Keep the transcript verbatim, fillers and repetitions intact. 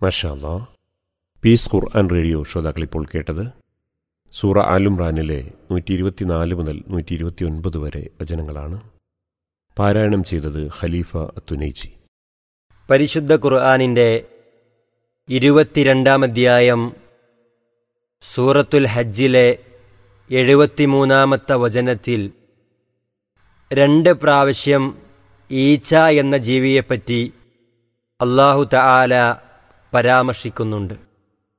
മാഷാ അല്ലാഹ്. പീസ് ഖുർആൻ റേഡിയോ ശ്രോതാക്കളിപ്പോൾ കേട്ടത് സൂറ ആലുംറാനിലെ നൂറ്റി ഇരുപത്തിനാല് മുതൽ നൂറ്റി ഇരുപത്തി ഒൻപത് വരെ വചനങ്ങളാണ്. പാരായണം ചെയ്തത് ഖലീഫ അത്തുനൈജി. പരിശുദ്ധ ഖുർആനിൻ്റെ ഇരുപത്തിരണ്ടാം അധ്യായം സൂറത്തുൽ ഹജ്ജിലെ എഴുപത്തിമൂന്നാമത്തെ വചനത്തിൽ രണ്ട് പ്രാവശ്യം ഈച്ച എന്ന ജീവിയെപ്പറ്റി അല്ലാഹു തആല പരാമർശിക്കുന്നുണ്ട്.